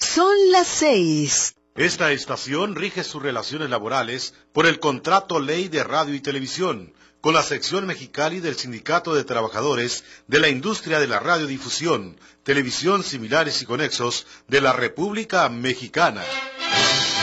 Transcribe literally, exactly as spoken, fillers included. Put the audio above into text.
Son las seis. Esta estación rige sus relaciones laborales por el Contrato Ley de Radio y Televisión, con la sección Mexicali del Sindicato de Trabajadores de la Industria de la Radiodifusión, Televisión Similares y Conexos de la República Mexicana.